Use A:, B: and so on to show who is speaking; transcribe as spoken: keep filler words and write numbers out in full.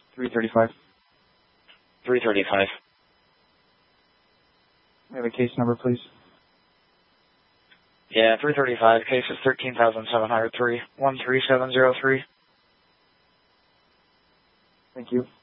A: three thirty-five.
B: three thirty-five.
A: We have a case number, please.
B: Yeah, three thirty-five. Case is thirteen thousand seven hundred three, one three seven zero three.
A: Thank you.